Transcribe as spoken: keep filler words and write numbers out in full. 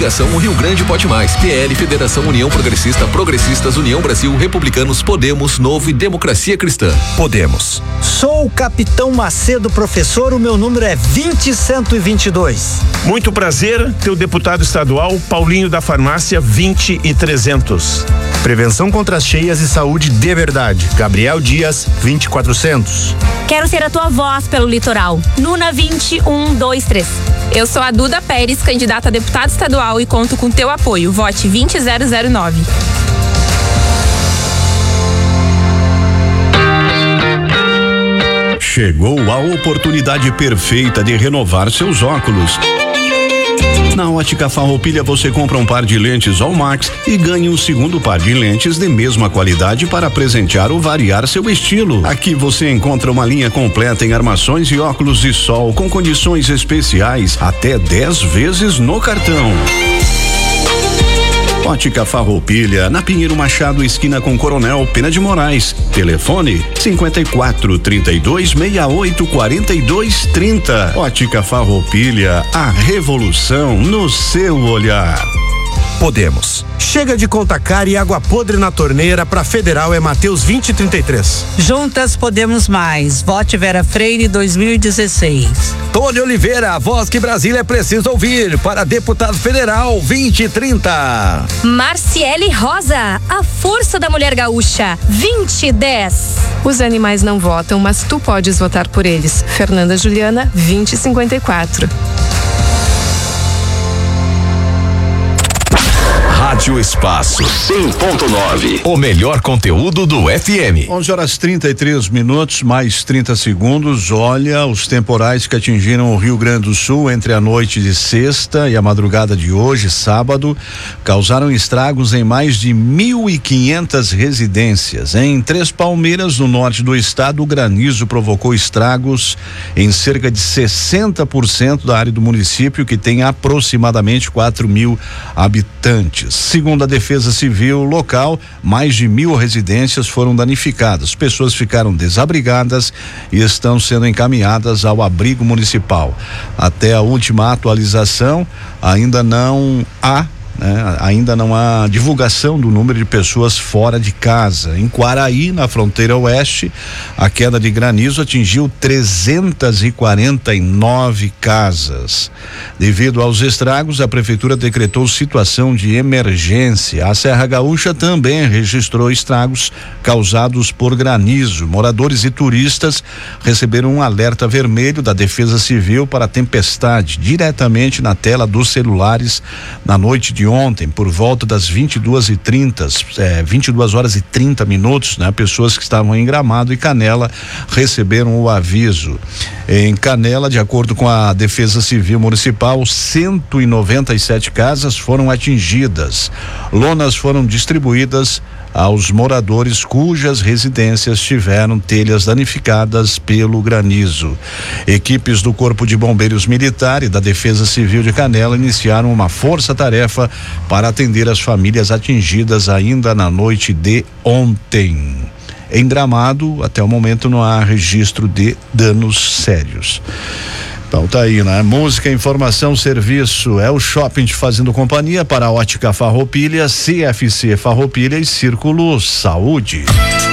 Coligação O Rio Grande Pode Mais, P L, Federação União Progressista, Progressistas, União Brasil, Republicanos, Podemos, Novo e Democracia Cristã. Podemos. Sou o Capitão Macedo, professor, o meu número é vinte cento e vinte e dois. Muito prazer, teu deputado estadual, Paulinho da Farmácia vinte e trezentos. Prevenção contra as cheias e saúde de verdade, Gabriel Dias vinte e quatrocentos. Quero ser a tua voz pelo litoral, Nuna vinte e um vinte e três. Eu sou a Duda Pérez, candidata a deputada estadual, e conto com teu apoio. Vote vinte mil e nove. Chegou a oportunidade perfeita de renovar seus óculos. Na Ótica Farroupilha você compra um par de lentes Allmax e ganha um segundo par de lentes de mesma qualidade para presentear ou variar seu estilo. Aqui você encontra uma linha completa em armações e óculos de sol com condições especiais até dez vezes no cartão. Ótica Farroupilha, na Pinheiro Machado, esquina com Coronel Pena de Moraes. Telefone cinquenta e quatro, trinta e dois, sessenta e oito, quarenta e dois, trinta. Ótica Farroupilha, a revolução no seu olhar. Podemos. Chega de conta cara e água podre na torneira. Pra Federal é Mateus vinte e trinta e três. Juntas podemos mais. Vote Vera Freire dois mil e dezesseis. Tony Oliveira, a voz que Brasília precisa ouvir. Para deputado federal vinte e trinta. Marciele Rosa, a força da mulher gaúcha, vinte e dez. Os animais não votam, mas tu podes votar por eles. Fernanda Juliana, vinte e cinquenta e quatro. Rádio Espaço cem ponto nove. O melhor conteúdo do F M. onze horas trinta e três minutos, mais trinta segundos. Olha, os temporais que atingiram o Rio Grande do Sul entre a noite de sexta e a madrugada de hoje, sábado, causaram estragos em mais de mil e quinhentas residências. Em Três Palmeiras, no norte do estado, o granizo provocou estragos em cerca de sessenta por cento da área do município, que tem aproximadamente quatro mil habitantes. Segundo a Defesa Civil local, mais de mil residências foram danificadas. Pessoas ficaram desabrigadas e estão sendo encaminhadas ao abrigo municipal. Até a última atualização, ainda não há Né? Ainda não há divulgação do número de pessoas fora de casa. Em Quaraí, na fronteira oeste, a queda de granizo atingiu trezentas e quarenta e nove casas. Devido aos estragos, a prefeitura decretou situação de emergência. A Serra Gaúcha também registrou estragos causados por granizo. Moradores e turistas receberam um alerta vermelho da Defesa Civil para a tempestade diretamente na tela dos celulares na noite de ontem, por volta das vinte e duas e trinta, é, vinte e duas horas e trinta minutos, né? Pessoas que estavam em Gramado e Canela receberam o aviso. Em Canela, de acordo com a Defesa Civil Municipal, cento e noventa e sete casas foram atingidas. Lonas foram distribuídas aos moradores cujas residências tiveram telhas danificadas pelo granizo. Equipes do Corpo de Bombeiros Militar e da Defesa Civil de Canela iniciaram uma força-tarefa para atender as famílias atingidas ainda na noite de ontem. Em Gramado, até o momento não há registro de danos sérios. Então tá aí, né? Música, informação, serviço. É o Shopping te fazendo companhia para a Ótica Farroupilha, C F C Farroupilha e Círculo Saúde.